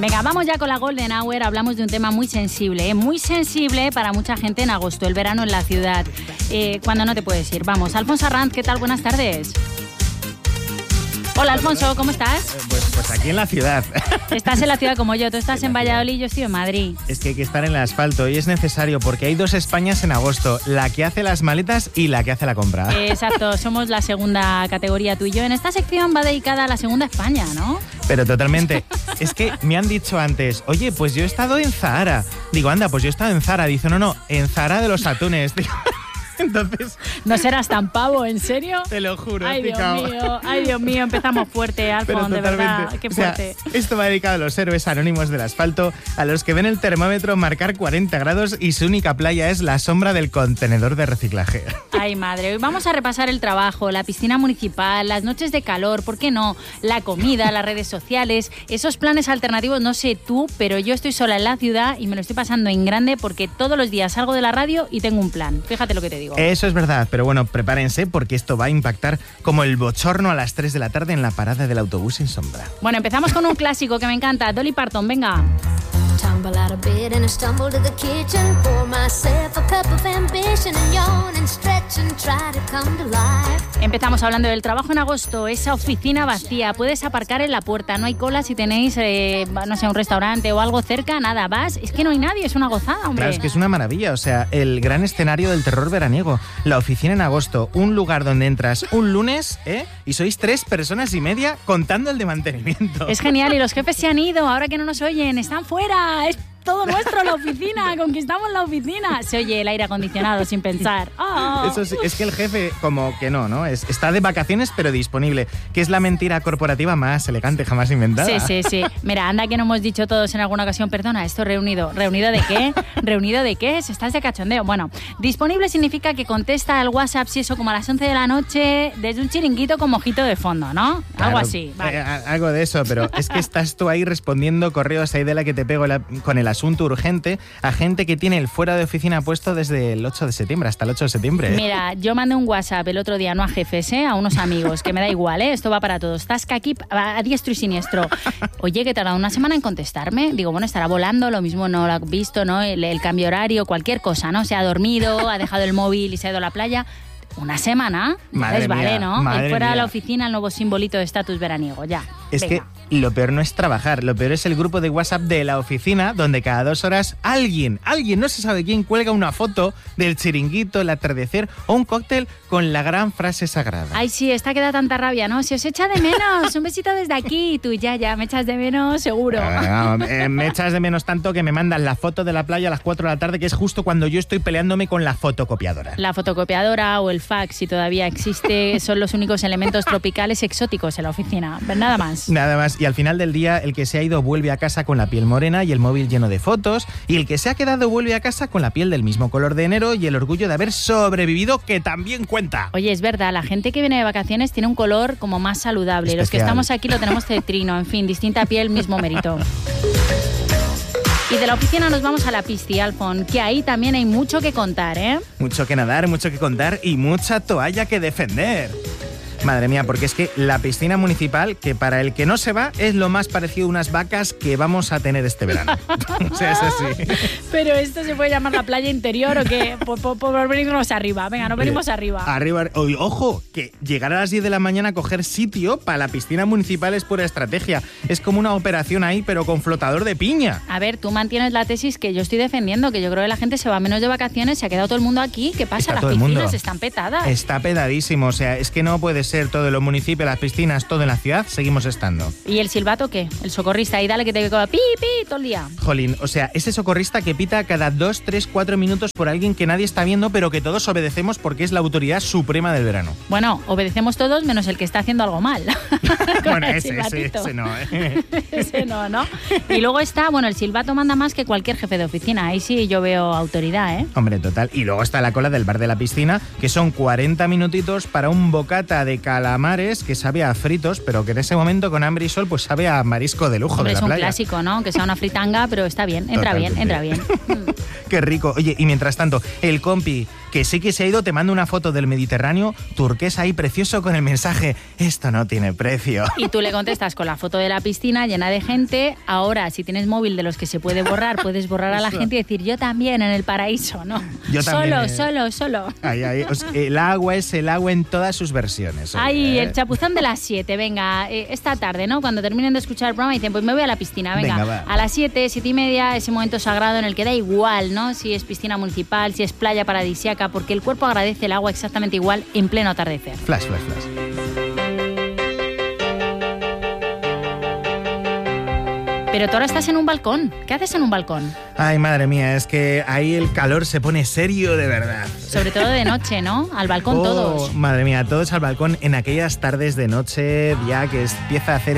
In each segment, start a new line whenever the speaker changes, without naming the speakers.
Venga, vamos ya con la Golden Hour. Hablamos de un tema muy sensible para mucha gente en agosto, el verano en la ciudad. Cuando no te puedes ir. Vamos, Alfonso Arranz, ¿qué tal? Buenas tardes. Hola, Alfonso, ¿cómo estás?
Pues aquí en la ciudad.
Estás en la ciudad como yo, tú estás en Valladolid y yo estoy en Madrid.
Es que hay que estar en el asfalto y es necesario porque hay dos Españas en agosto, la que hace las maletas y la que hace la compra.
Exacto, somos la segunda categoría tú y yo. En esta sección va dedicada a la segunda España, ¿no?
Pero totalmente. Es que me han dicho antes, oye, pues yo he estado en Zahara. Digo, anda, pues yo he estado en Zara. Dice, no, en Zahara de los atunes. Digo, entonces...
¿No serás tan pavo, en serio?
Te lo juro.
Ay, Dios mío, empezamos fuerte, Alfon, de verdad, qué fuerte.
O sea, esto va dedicado a los héroes anónimos del asfalto, a los que ven el termómetro marcar 40 grados y su única playa es la sombra del contenedor de reciclaje.
Ay, madre, hoy vamos a repasar el trabajo, la piscina municipal, las noches de calor, ¿por qué no? La comida, las redes sociales, esos planes alternativos, no sé tú, pero yo estoy sola en la ciudad y me lo estoy pasando en grande porque todos los días salgo de la radio y tengo un plan. Fíjate lo que te digo.
Eso es verdad, pero bueno, prepárense porque esto va a impactar como el bochorno a las 3 de la tarde en la parada del autobús sin sombra.
Bueno, empezamos con un clásico que me encanta, Dolly Parton, venga. Tumble out of bed and I stumble to the kitchen, pour myself a cup of ambition and yawn and stretch and try to come to life. Empezamos hablando del trabajo en agosto, esa oficina vacía, puedes aparcar en la puerta, no hay cola si tenéis, no sé, un restaurante o algo cerca, nada, vas, es que no hay nadie, es una gozada, hombre.
Claro, es que es una maravilla, o sea, el gran escenario del terror veraniego, la oficina en agosto, un lugar donde entras un lunes, y sois 3 personas y media contando el de mantenimiento.
Es genial, y los jefes se han ido, ahora que no nos oyen, están fuera. Es todo nuestro, la oficina, conquistamos la oficina. Se oye el aire acondicionado sin pensar. Oh.
Eso sí, es que el jefe como que no, está de vacaciones pero disponible, que es la mentira corporativa más elegante jamás inventada.
Sí. Mira, anda que no hemos dicho todos en alguna ocasión, perdona, esto reunido. ¿Reunido de qué? ¿Reunido de qué? ¿Se estás de cachondeo? Bueno, disponible significa que contesta al WhatsApp, si eso, como a las 11 de la noche, desde un chiringuito con mojito de fondo, ¿no? Claro, algo así. Vale.
Algo de eso, pero es que estás tú ahí respondiendo correos ahí de la que te pego con el asunto urgente a gente que tiene el fuera de oficina puesto desde el 8 de septiembre, hasta el 8 de septiembre.
Mira, yo mandé un WhatsApp el otro día, no a jefes, a unos amigos, que me da igual, esto va para todos. Tasca aquí a diestro y siniestro. Oye, que tardado una semana en contestarme. Digo, bueno, estará volando, lo mismo no lo ha visto, ¿no? El cambio horario, cualquier cosa, ¿no? Se ha dormido, ha dejado el móvil y se ha ido a la playa. Una semana,
madre
vale,
mía,
¿no?
Madre
El fuera
mía.
de la oficina, el nuevo simbolito de estatus veraniego, ya.
Es
venga.
que lo peor no es trabajar, lo peor es el grupo de WhatsApp de la oficina donde cada 2 horas alguien, no se sabe quién, cuelga una foto del chiringuito, el atardecer o un cóctel con la gran frase sagrada.
Ay, sí, esta que da tanta rabia, ¿no? Si os echa de menos, un besito desde aquí. Y tú, ya, me echas de menos, seguro.
Me echas de menos tanto que me mandan la foto de la playa a las 4 de la tarde, que es justo cuando yo estoy peleándome con la fotocopiadora.
La fotocopiadora o el fax, si todavía existe, son los únicos elementos tropicales exóticos en la oficina. Nada más.
Nada más. Y al final del día, el que se ha ido vuelve a casa con la piel morena y el móvil lleno de fotos, y el que se ha quedado vuelve a casa con la piel del mismo color de enero y el orgullo de haber sobrevivido, que también cuenta.
Oye, es verdad, la gente que viene de vacaciones tiene un color como más saludable.
Especial.
Los que estamos aquí lo tenemos cetrino, en fin, distinta piel, mismo mérito. Y de la oficina nos vamos a la Pisti, Alfon, que ahí también hay mucho que contar, ¿eh?
Mucho que nadar, mucho que contar y mucha toalla que defender. Madre mía, porque es que la piscina municipal, que para el que no se va, es lo más parecido a unas vacas que vamos a tener este verano. O sea, es así.
Pero esto se puede llamar la playa interior o qué, por venirnos arriba. Venga, nos venimos arriba.
Arriba. Ojo, que llegar a las 10 de la mañana a coger sitio para la piscina municipal es pura estrategia. Es como una operación ahí, pero con flotador de piña.
A ver, tú mantienes la tesis que yo estoy defendiendo, que yo creo que la gente se va menos de vacaciones, se ha quedado todo el mundo aquí. ¿Qué pasa? Las piscinas están petadas.
Está pedadísimo, o sea, es que no puede ser todo en los municipios, las piscinas, todo en la ciudad, seguimos estando.
¿Y el silbato qué? El socorrista, ahí dale que te queda pi, todo el día.
Jolín, o sea, ese socorrista que pita cada 2, 3, 4 minutos por alguien que nadie está viendo, pero que todos obedecemos porque es la autoridad suprema del verano.
Bueno, obedecemos todos menos el que está haciendo algo mal.
Bueno, ese no,
Ese no. Y luego está, bueno, el silbato manda más que cualquier jefe de oficina, ahí sí yo veo autoridad, ¿eh?
Hombre, total. Y luego está la cola del bar de la piscina, que son 40 minutitos para un bocata de calamares, que sabe a fritos, pero que en ese momento con hambre y sol pues sabe a marisco de lujo.
Hombre,
de la playa.
Es un clásico, ¿no? Que sea una fritanga, pero está bien, entra bien.
Qué rico. Oye, y mientras tanto, el compi, que sí que se ha ido, te manda una foto del Mediterráneo, turquesa y precioso, con el mensaje: esto no tiene precio.
Y tú le contestas con la foto de la piscina llena de gente. Ahora, si tienes móvil de los que se puede borrar, puedes borrar a la gente y decir: yo también en el paraíso, ¿no?
Yo también.
Solo.
Ay, el agua es el agua en todas sus versiones.
Ay, el chapuzón de las 7, venga, esta tarde, ¿no? Cuando terminen de escuchar el programa dicen: pues me voy a la piscina, venga a las 7, 7:30, ese momento sagrado en el que da igual, ¿no? Si es piscina municipal, si es playa paradisíaca, porque el cuerpo agradece el agua exactamente igual en pleno atardecer.
Flash.
Pero tú ahora estás en un balcón. ¿Qué haces en un balcón?
Ay, madre mía, es que ahí el calor se pone serio de verdad.
Sobre todo de noche, ¿no? Al balcón todos.
Madre mía, todos al balcón en aquellas tardes de noche, ya que empieza a hacer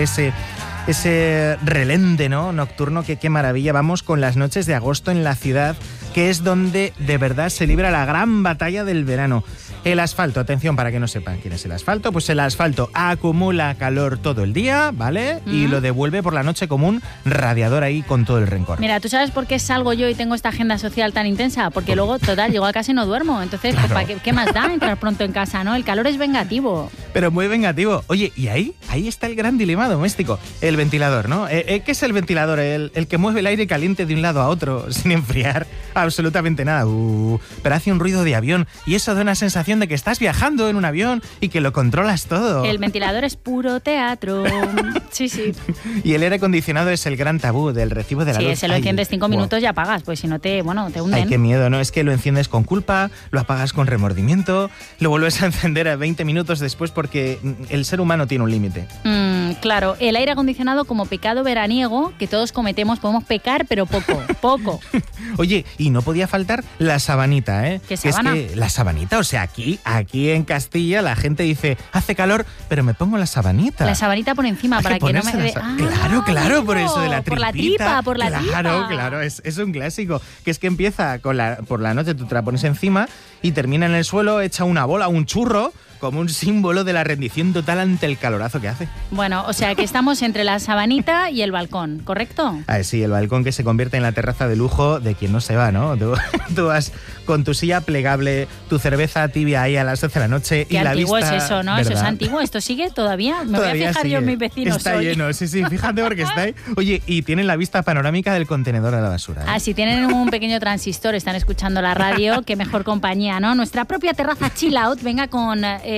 ese relente, ¿no? Nocturno, que qué maravilla. Vamos con las noches de agosto en la ciudad, que es donde de verdad se libra la gran batalla del verano. El asfalto, atención para que no sepan quién es el asfalto, pues el asfalto acumula calor todo el día, ¿vale? Y lo devuelve por la noche como un radiador ahí con todo el rencor.
Mira, ¿tú sabes por qué salgo yo y tengo esta agenda social tan intensa? Porque luego, total, llego a casa y no duermo. Entonces,
claro.
pues, ¿qué más da entrar pronto en casa, no? El calor es vengativo.
Pero muy vengativo. Oye, y ahí está el gran dilema doméstico. El ventilador, ¿no? ¿Qué es el ventilador? El que mueve el aire caliente de un lado a otro sin enfriar absolutamente nada. Pero hace un ruido de avión y eso da una sensación de que estás viajando en un avión y que lo controlas todo.
El ventilador es puro teatro. Sí.
Y el aire acondicionado es el gran tabú del recibo de la luz.
Sí, se lo enciendes 5 minutos y apagas, pues si no te hunden.
Ay, qué miedo, ¿no? Es que lo enciendes con culpa, lo apagas con remordimiento, lo vuelves a encender a 20 minutos después porque el ser humano tiene un límite.
Claro, el aire acondicionado como pecado veraniego que todos cometemos, podemos pecar, pero poco.
Oye, y no podía faltar la sabanita, ¿eh?
¿Qué sabana?
Es que la sabanita, o sea, aquí en Castilla la gente dice: hace calor, pero me pongo la sabanita.
La sabanita por encima, para que no me dé...
Claro, por eso de la tripita.
Por la tripa.
Claro, es un clásico. Que es que empieza por la noche, tú te la pones encima y termina en el suelo, echa una bola, un churro, como un símbolo de la rendición total ante el calorazo que hace.
Bueno, o sea que estamos entre la sabanita y el balcón, ¿correcto?
Sí, el balcón que se convierte en la terraza de lujo de quien no se va, ¿no? Tú vas con tu silla plegable, tu cerveza tibia ahí a las 12 de la noche.
Qué
y la
antiguo
vista,
es eso, ¿no?
¿verdad?
Eso es antiguo. ¿Esto sigue todavía? Me
todavía
voy a fijar
sigue.
Yo en mis vecinos.
Está lleno, sí, fíjate porque está ahí. Oye, y tienen la vista panorámica del contenedor de la basura, ¿eh?
Si tienen un pequeño transistor, están escuchando la radio, qué mejor compañía, ¿no? Nuestra propia terraza chill out, venga con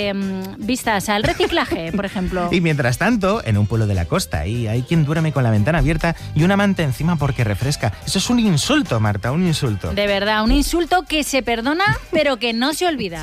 vistas al reciclaje, por ejemplo.
Y mientras tanto, en un pueblo de la costa, ahí hay quien duerme con la ventana abierta y una manta encima porque refresca. Eso es un insulto, Marta, un insulto.
De verdad, un insulto que se perdona, pero que no se olvida.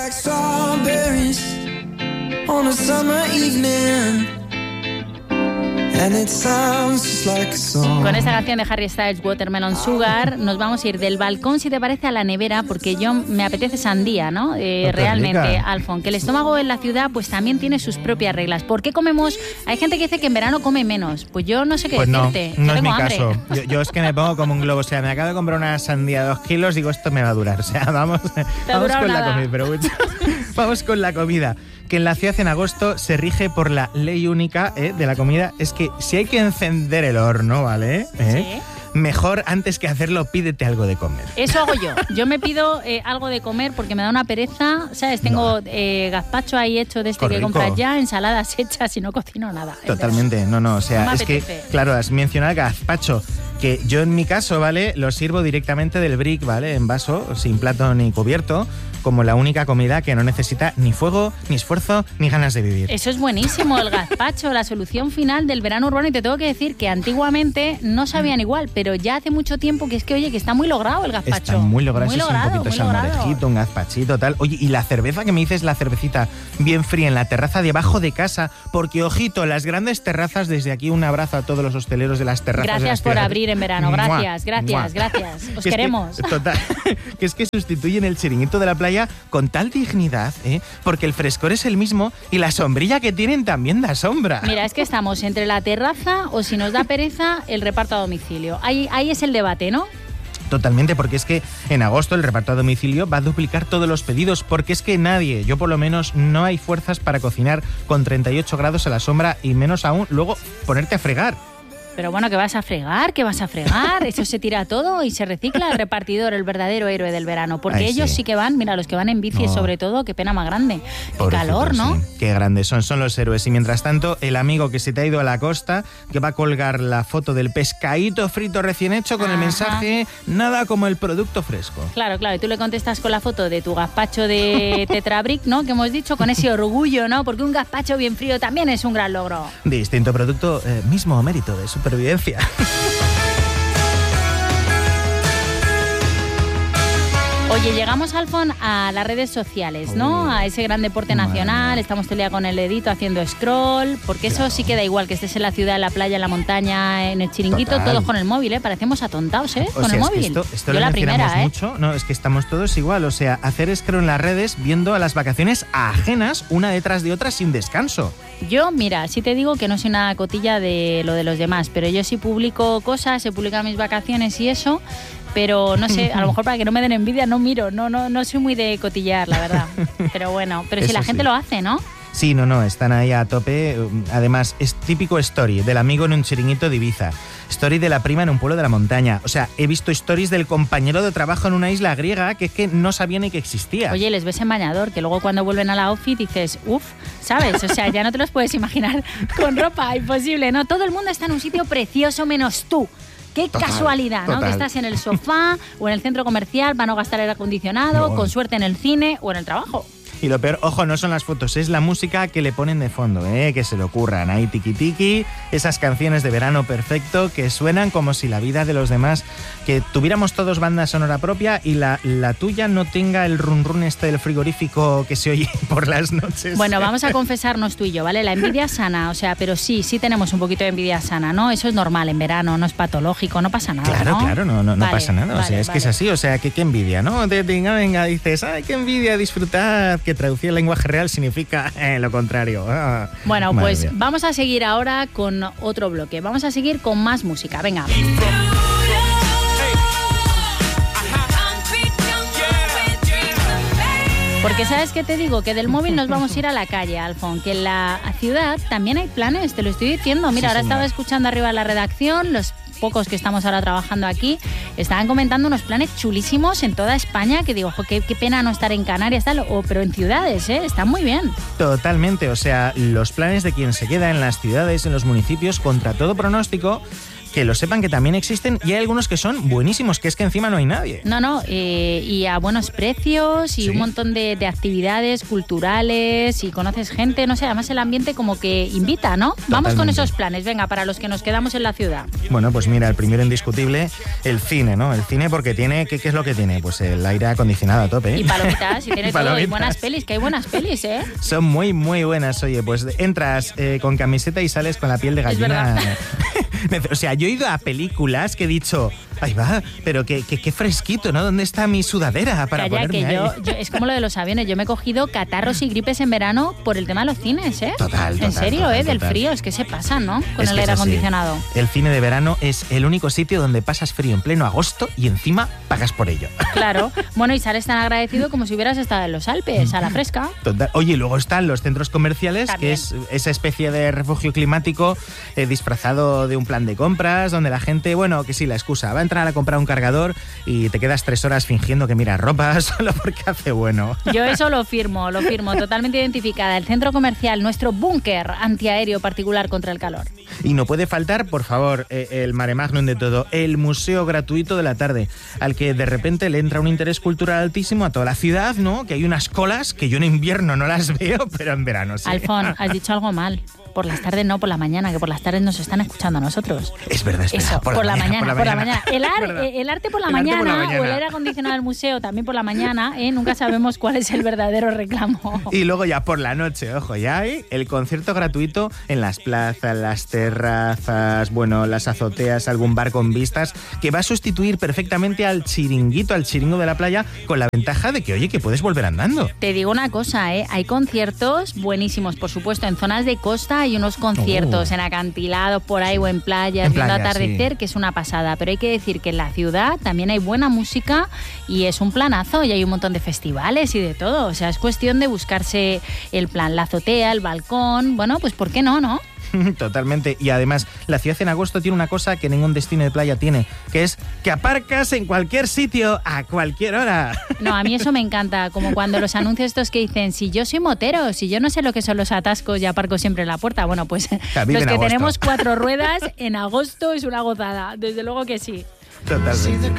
Con esta canción de Harry Styles, Watermelon Sugar, nos vamos a ir del balcón, si te parece, a la nevera, porque yo me apetece sandía, ¿no? Realmente, Alfon, que el estómago en la ciudad pues también tiene sus propias reglas. ¿Por qué comemos? Hay gente que dice que en verano come menos. Pues yo no sé qué decirte.
No es mi
hambre.
caso. Yo es que me pongo como un globo. O sea, me acabo de comprar una sandía de 2 kilos, digo, esto me va a durar. O sea, vamos con la comida. Pero vamos con la comida. Que en la ciudad en agosto se rige por la ley única de la comida. Es que si hay que encender el horno, ¿vale?
Sí.
Mejor antes que hacerlo, pídete algo de comer.
Eso hago yo. Yo me pido algo de comer porque me da una pereza. ¿Sabes? Tengo gazpacho ahí hecho de que compras ya, ensaladas hechas y no cocino nada.
Totalmente. No. O sea, es que, claro, has mencionado el gazpacho. Que yo en mi caso, ¿vale? Lo sirvo directamente del brick, ¿vale? En vaso, sin plato ni cubierto, como la única comida que no necesita ni fuego, ni esfuerzo, ni ganas de vivir.
Eso es buenísimo, el gazpacho, la solución final del verano urbano. Y te tengo que decir que antiguamente no sabían igual, pero ya hace mucho tiempo que es que, oye, que está muy logrado el gazpacho.
Está muy logrado, eso es un poquito salmorejito, un gazpachito, tal. Oye, y la cerveza que me dices, la cervecita bien fría en la terraza debajo de casa, porque, ojito, las grandes terrazas, desde aquí un abrazo a todos los hosteleros de las terrazas.
Gracias por abrir en verano, gracias. Os queremos.
Total, que es que sustituyen el chiringuito de la playa con tal dignidad, porque el frescor es el mismo y la sombrilla que tienen también da sombra.
Mira, es que estamos entre la terraza o, si nos da pereza, el reparto a domicilio. Ahí es el debate, ¿no?
Totalmente, porque es que en agosto el reparto a domicilio va a duplicar todos los pedidos, porque es que nadie, yo por lo menos, no hay fuerzas para cocinar con 38 grados a la sombra y menos aún luego ponerte a fregar.
Pero bueno, ¿qué vas a fregar? ¿Qué vas a fregar? Eso se tira todo y se recicla. El repartidor, el verdadero héroe del verano. Porque ellos sí que van, mira, los que van en bici sobre todo, qué pena más grande. Qué calor, ¿no?
Sí. Qué grandes son los héroes. Y mientras tanto, el amigo que se te ha ido a la costa, que va a colgar la foto del pescadito frito recién hecho con el mensaje, nada como el producto fresco.
Claro, y tú le contestas con la foto de tu gazpacho de Tetrabric, ¿no? Que hemos dicho, con ese orgullo, ¿no? Porque un gazpacho bien frío también es un gran logro.
Distinto producto, mismo mérito de supervivencia.
Oye, llegamos, Alfon, a las redes sociales, ¿no? A ese gran deporte nacional. Estamos todo el día con el dedito haciendo scroll, porque eso sí que da igual, que estés en la ciudad, en la playa, en la montaña, en el chiringuito, todos con el móvil, ¿eh? Parecemos atontados, ¿eh? Con el móvil.
Esto lo mencionamos mucho. No, es que estamos todos igual. O sea, hacer scroll en las redes viendo a las vacaciones ajenas, una detrás de otra, sin descanso.
Yo, mira, sí te digo que no soy una cotilla de lo de los demás, pero yo sí publico cosas, he publicado mis vacaciones y eso. Pero no sé, a lo mejor para que no me den envidia no miro, no soy muy de cotillear, la verdad. Pero bueno, pero si la gente lo hace, ¿no?
Sí, no, están ahí a tope. Además, es típico story del amigo en un chiringuito de Ibiza, story de la prima en un pueblo de la montaña. O sea, he visto stories del compañero de trabajo en una isla griega que es que no sabía ni que existía.
Oye, les ves en bañador, que luego cuando vuelven a la outfit dices, uff, ¿sabes? O sea, ya no te los puedes imaginar con ropa, imposible, ¿no? Todo el mundo está en un sitio precioso menos tú. Qué casualidad, ¿no? Que estás en el sofá o en el centro comercial para no gastar aire acondicionado, con suerte en el cine o en el trabajo.
Y lo peor, ojo, no son las fotos, es la música que le ponen de fondo, que se le ocurran. Ahí tiki tiki, esas canciones de verano perfecto que suenan como si la vida de los demás, que tuviéramos todos banda sonora propia y la tuya no tenga el run run este del frigorífico que se oye por las noches.
Bueno, vamos a confesarnos tú y yo, ¿vale? La envidia sana, o sea, pero sí tenemos un poquito de envidia sana, ¿no? Eso es normal en verano, no es patológico, no pasa nada,
Claro, no
vale,
pasa nada, o sea, es que es así, o sea, que qué envidia, ¿no? Venga, dices, ay, qué envidia disfrutar, que traducir el lenguaje real significa lo contrario.
Bueno, pues vamos a seguir ahora con otro bloque. Vamos a seguir con más música. Venga. Porque ¿sabes qué te digo? Que del móvil nos vamos a ir a la calle, Alfon. Que en la ciudad también hay planes, te lo estoy diciendo. Mira, ahora estaba escuchando arriba la redacción, los pocos que estamos ahora trabajando aquí, estaban comentando unos planes chulísimos en toda España, que digo, ojo, qué pena no estar en Canarias, tal, pero en ciudades, están muy bien.
Totalmente, o sea, los planes de quien se queda en las ciudades, en los municipios, contra todo pronóstico, que lo sepan que también existen y hay algunos que son buenísimos, que es que encima no hay nadie.
No, y a buenos precios y un montón de actividades culturales y conoces gente, no sé, además el ambiente como que invita, ¿no?
Totalmente.
Vamos con esos planes, venga, para los que nos quedamos en la ciudad.
Bueno, pues mira, el primero indiscutible, el cine, ¿no? El cine porque tiene, ¿qué es lo que tiene? Pues el aire acondicionado a tope.
Y palomitas, y tiene todo, y buenas pelis, que hay buenas pelis, ¿eh?
Son muy, muy buenas, oye, pues entras con camiseta y sales con la piel de gallina. O sea, yo he ido a películas que he dicho, ahí va, pero qué fresquito, ¿no? ¿Dónde está mi sudadera para ponerme ahí?
Yo, es como lo de los aviones, yo me he cogido catarros y gripes en verano por el tema de los cines, ¿eh?
Total.
En serio, del frío, es que se pasa, ¿no? Con el aire acondicionado.
El cine de verano es el único sitio donde pasas frío en pleno agosto y encima pagas por ello.
Claro, bueno, y sales tan agradecido como si hubieras estado en los Alpes, a la fresca.
Total. Oye, luego están los centros comerciales,
también,
que es esa especie de refugio climático disfrazado de un plan de compras, donde la gente, bueno, que sí, la excusa, va a entrar a comprar un cargador y te quedas 3 horas fingiendo que miras ropa solo porque hace bueno.
Yo eso lo firmo, totalmente identificada. El centro comercial, nuestro búnker antiaéreo particular contra el calor.
Y no puede faltar, por favor, el mare magnum de todo, el museo gratuito de la tarde, al que de repente le entra un interés cultural altísimo a toda la ciudad, ¿no? Que hay unas colas que yo en invierno no las veo, pero en verano sí.
Alfon, has dicho algo mal. Por las tardes no, por la mañana, que por las tardes nos están escuchando a nosotros.
Es verdad,
eso, por la mañana. El arte por la mañana o el aire acondicionado del museo también por la mañana, nunca sabemos cuál es el verdadero reclamo.
Y luego ya por la noche, ojo, ya hay el concierto gratuito en las plazas, las terrazas, bueno, las azoteas, algún bar con vistas, que va a sustituir perfectamente al chiringuito, al chiringo de la playa, con la ventaja de que, oye, que puedes volver andando.
Te digo una cosa, hay conciertos buenísimos, por supuesto, en zonas de costa y unos conciertos en acantilados por ahí o en playas, viendo atardecer, que es una pasada. Pero hay que decir que en la ciudad también hay buena música y es un planazo y hay un montón de festivales y de todo. O sea, es cuestión de buscarse el plan, la azotea, el balcón. Bueno, pues ¿por qué no, no?
Totalmente. Y además, la ciudad en agosto tiene una cosa que ningún destino de playa tiene, que es que aparcas en cualquier sitio a cualquier hora.
No, a mí eso me encanta, como cuando los anuncios estos que dicen, si yo soy motero, si yo no sé lo que son los atascos y aparco siempre en la puerta. Bueno, pues los que tenemos 4 ruedas, en agosto es una gozada, desde luego que sí.
Totalmente.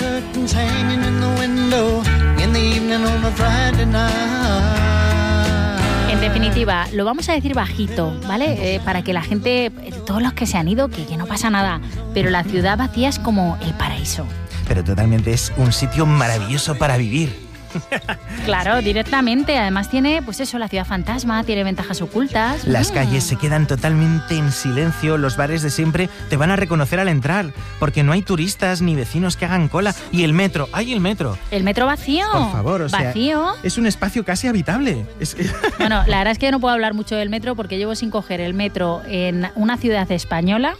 En definitiva, lo vamos a decir bajito, ¿vale? Para que la gente, todos los que se han ido, que no pasa nada, pero la ciudad vacía es como el paraíso.
Pero totalmente es un sitio maravilloso para vivir.
Claro, directamente. Además tiene, pues eso, la ciudad fantasma, tiene ventajas ocultas.
Las calles se quedan totalmente en silencio, los bares de siempre te van a reconocer al entrar, porque no hay turistas ni vecinos que hagan cola. Y el metro, ¡ay, el metro!
El metro vacío.
Por favor, o sea,
vacío.
Es un espacio casi habitable.
Bueno, la verdad es que yo no puedo hablar mucho del metro porque llevo sin coger el metro en una ciudad española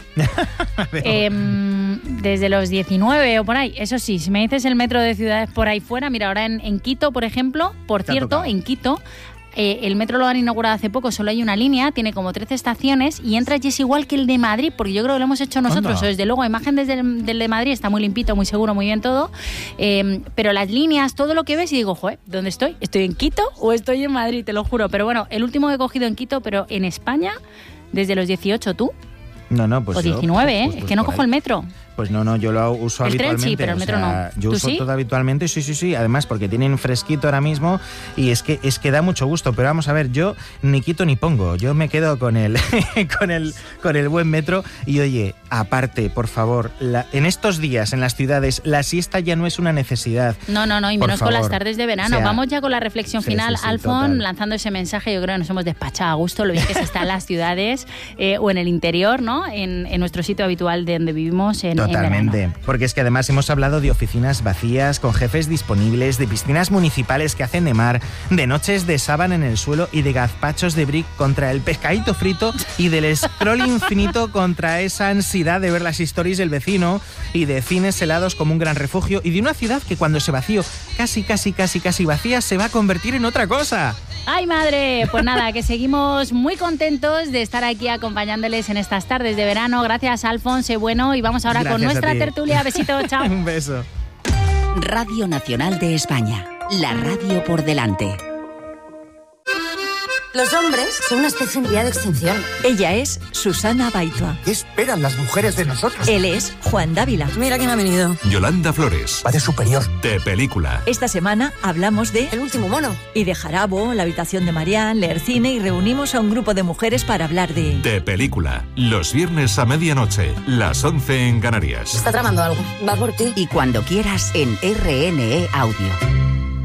desde los 19 o por ahí. Eso sí, si me dices el metro de ciudades por ahí fuera, mira, ahora en Quito, por ejemplo, por cierto, en Quito, el metro lo han inaugurado hace poco, solo hay una línea, tiene como 13 estaciones y entras y es igual que el de Madrid, porque yo creo que lo hemos hecho nosotros. O desde luego, la imagen del de Madrid está muy limpito, muy seguro, muy bien todo, pero las líneas, todo lo que ves y digo, joder, ¿dónde estoy? ¿Estoy en Quito o estoy en Madrid? Te lo juro. Pero bueno, el último que he cogido en Quito, pero en España, desde los 18, ¿tú?
No, pues
o 19, pues, es que no cojo el metro.
Pues no, yo lo uso habitualmente.
El tren sí, pero el metro no.
Yo uso todo habitualmente, sí. Además, porque tienen fresquito ahora mismo y es que da mucho gusto. Pero vamos a ver, yo ni quito ni pongo. Yo me quedo con el con el buen metro. Y oye, aparte, por favor, en estos días en las ciudades, la siesta ya no es una necesidad.
No, y menos con las tardes de verano. O sea, vamos ya con la reflexión final.
Sí,
Alfon, lanzando ese mensaje, yo creo que nos hemos despachado a gusto lo bien que se está en las ciudades o en el interior, ¿no? En nuestro sitio habitual de donde vivimos en
Totalmente,
verano.
Porque es que además hemos hablado de oficinas vacías, con jefes disponibles, de piscinas municipales que hacen de mar, de noches de sábana en el suelo y de gazpachos de brick contra el pescadito frito y del scroll infinito contra esa ansiedad de ver las stories del vecino y de cines helados como un gran refugio y de una ciudad que cuando se vació casi vacía se va a convertir en otra cosa.
¡Ay, madre! Pues nada, que seguimos muy contentos de estar aquí acompañándoles en estas tardes de verano. Gracias, Alfonso, bueno, y vamos ahora con nuestra tertulia. Besito, chao.
Un beso.
Radio Nacional de España, la radio por delante.
Los hombres son una especie en vía de extinción.
Ella es Susana Baitua.
¿Qué esperan las mujeres de nosotros?
Él es Juan Dávila.
Mira quién ha venido.
Yolanda Flores.
Va de superior.
De película.
Esta semana hablamos de
El último mono.
Y de Jarabo, La habitación de Marianne, leer cine y reunimos a un grupo de mujeres para hablar de
película. Los viernes a medianoche, las 11 en Canarias.
Está tramando algo. Va por ti.
Y cuando quieras en RNE Audio.